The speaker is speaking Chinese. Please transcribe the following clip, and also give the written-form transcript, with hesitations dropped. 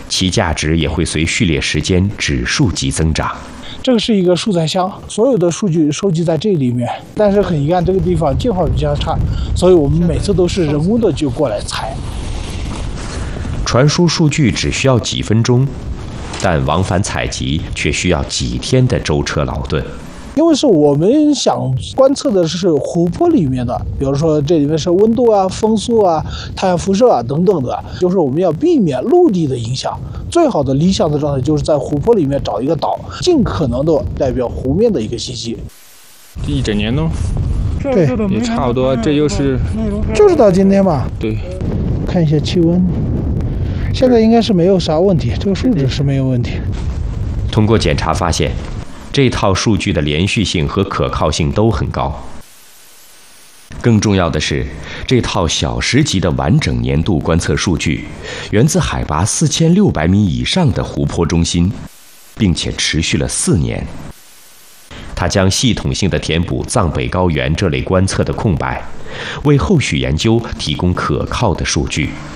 其价值也会随序列时间指数级增长。 这个是一个数载箱，所有的数据收集在这里面，但是很遗憾，这个地方信号比较差，所以我们每次都是人工的就过来采。 传输数据只需要几分钟，但往返采集却需要几天的舟车劳顿。 因为是我们想观测的是湖泊里面的，比如说这里面是温度啊、风速啊、太阳辐射啊等等的，就是我们要避免陆地的影响。最好的理想的状态就是在湖泊里面找一个岛，尽可能的代表湖面的一个信息。 一整年呢？ 对， 也差不多，这就是到今天吧。 对， 看一下气温，现在应该是没有啥问题，这个数值是没有问题。 通过检查发现，这套数据的连续性和可靠性都很高。更重要的是，这套小时级的完整年度观测数据源自海拔4600米以上的湖泊中心，并且持续了4年。它将系统性地填补藏北高原这类观测的空白，为后续研究提供可靠的数据。